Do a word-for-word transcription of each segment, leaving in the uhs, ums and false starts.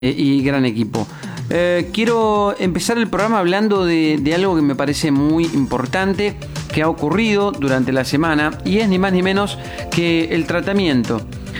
eh, y gran equipo. Eh, quiero empezar el programa hablando de, de algo que me parece muy importante que ha ocurrido durante la semana, y es ni más ni menos que el tratamiento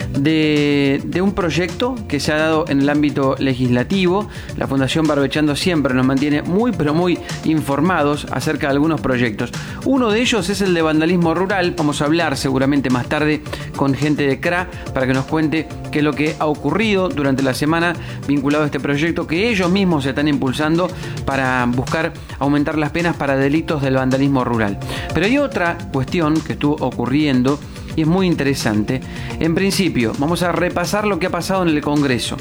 de, de un proyecto que se ha dado en el ámbito legislativo. La Fundación Barbechando siempre nos mantiene muy pero muy informados acerca de algunos proyectos. Uno de ellos es el de vandalismo rural. Vamos a hablar seguramente más tarde con gente de C R A para que nos cuente qué es lo que ha ocurrido durante la semana vinculado a este proyecto que ellos mismos se están impulsando para buscar aumentar las penas para delitos del vandalismo rural. Pero hay otra cuestión que estuvo ocurriendo y es muy interesante. En principio, vamos a repasar lo que ha pasado en el Congreso.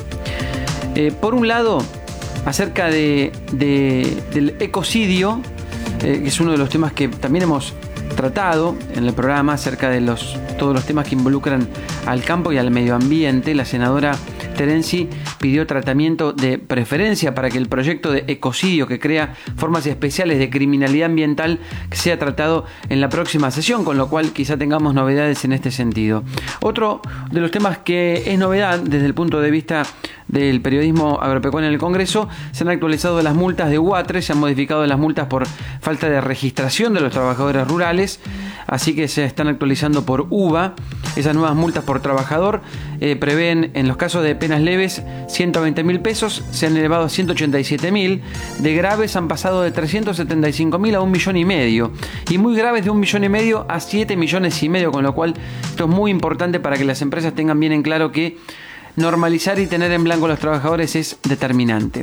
Eh, por un lado, acerca de, de, del ecocidio, eh, que es uno de los temas que también hemos tratado en el programa, acerca de los, todos los temas que involucran al campo y al medio ambiente. La senadora Terenzi pidió tratamiento de preferencia para que el proyecto de ecocidio, que crea formas especiales de criminalidad ambiental, sea tratado en la próxima sesión, con lo cual quizá tengamos novedades en este sentido. Otro de los temas que es novedad desde el punto de vista del periodismo agropecuario en el Congreso: se han actualizado las multas de UATRE, se han modificado las multas por falta de registración de los trabajadores rurales, así que se están actualizando por UVA. Esas nuevas multas por trabajador eh, prevén, en los casos de penas leves, ciento veinte mil pesos, se han elevado a ciento ochenta y siete mil, de graves han pasado de trescientos setenta y cinco mil a un millón y medio, y muy graves de un millón y medio a siete millones y medio, con lo cual esto es muy importante para que las empresas tengan bien en claro que normalizar y tener en blanco a los trabajadores es determinante.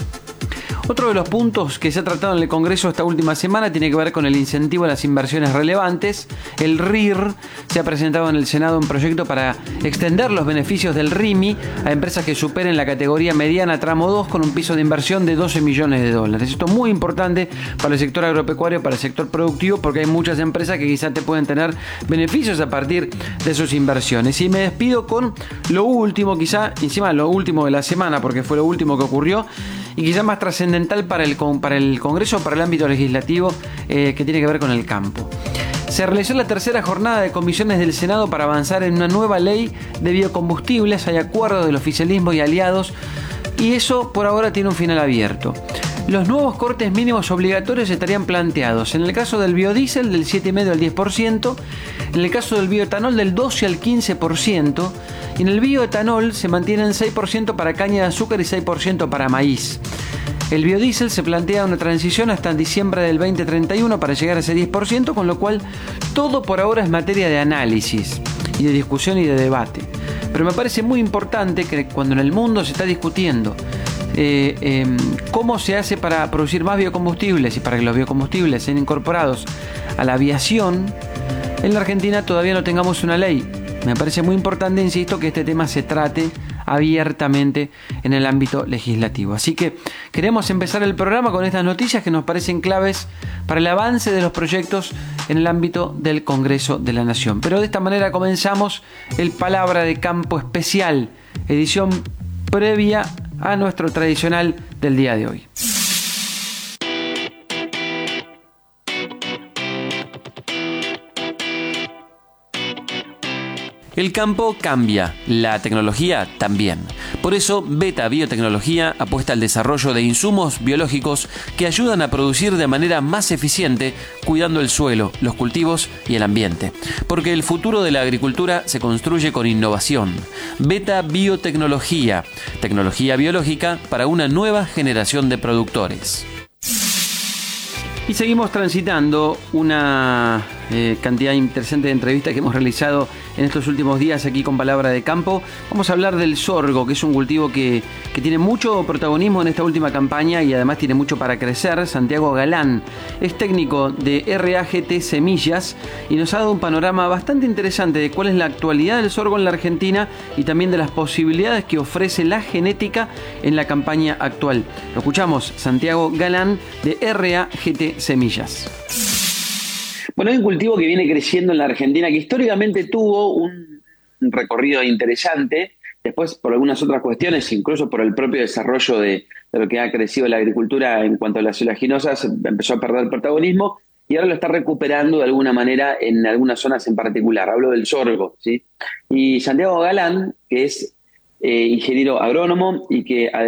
Otro de los puntos que se ha tratado en el Congreso esta última semana tiene que ver con el incentivo a las inversiones relevantes. El R I R se ha presentado en el Senado un proyecto para extender los beneficios del R I M I a empresas que superen la categoría mediana tramo dos con un piso de inversión de doce millones de dólares. Esto es muy importante para el sector agropecuario, para el sector productivo, porque hay muchas empresas que quizás te pueden tener beneficios a partir de sus inversiones. Y me despido con lo último, quizá encima lo último de la semana, porque fue lo último que ocurrió, y quizás más trascendental para el, para el Congreso, para el ámbito legislativo, eh, que tiene que ver con el campo. Se realizó la tercera jornada de comisiones del Senado para avanzar en una nueva ley de biocombustibles. Hay acuerdo del oficialismo y aliados, y eso por ahora tiene un final abierto. Los nuevos cortes mínimos obligatorios estarían planteados en el caso del biodiesel del siete coma cinco al diez por ciento, en el caso del bioetanol del doce al quince por ciento, y en el bioetanol se mantienen seis por ciento para caña de azúcar y seis por ciento para maíz. El biodiesel se plantea una transición hasta diciembre del veinte treinta y uno para llegar a ese diez por ciento, con lo cual todo por ahora es materia de análisis y de discusión y de debate. Pero me parece muy importante que cuando en el mundo se está discutiendo Eh, eh, cómo se hace para producir más biocombustibles y para que los biocombustibles sean incorporados a la aviación, en la Argentina todavía no tengamos una ley. Me parece muy importante, insisto, que este tema se trate abiertamente en el ámbito legislativo. Así que queremos empezar el programa con estas noticias que nos parecen claves para el avance de los proyectos en el ámbito del Congreso de la Nación. Pero de esta manera comenzamos el Palabra de Campo especial, edición previa a nuestro tradicional del día de hoy. El campo cambia, la tecnología también. Por eso, Beta Biotecnología apuesta al desarrollo de insumos biológicos que ayudan a producir de manera más eficiente, cuidando el suelo, los cultivos y el ambiente. Porque el futuro de la agricultura se construye con innovación. Beta Biotecnología, tecnología biológica para una nueva generación de productores. Y seguimos transitando una eh, cantidad interesante de entrevistas que hemos realizado en estos últimos días aquí con Palabra de Campo. Vamos a hablar del sorgo, que es un cultivo que, que tiene mucho protagonismo en esta última campaña y además tiene mucho para crecer. Santiago Galán es técnico de R A G T Semillas y nos ha dado un panorama bastante interesante de cuál es la actualidad del sorgo en la Argentina y también de las posibilidades que ofrece la genética en la campaña actual. Lo escuchamos, Santiago Galán de R A G T Semillas. Bueno, hay un cultivo que viene creciendo en la Argentina que históricamente tuvo un recorrido interesante, después por algunas otras cuestiones, incluso por el propio desarrollo de, de lo que ha crecido la agricultura en cuanto a las oleaginosas, empezó a perder protagonismo y ahora lo está recuperando de alguna manera en algunas zonas en particular. Hablo del sorgo, ¿sí? Y Santiago Galán, que es eh, ingeniero agrónomo y que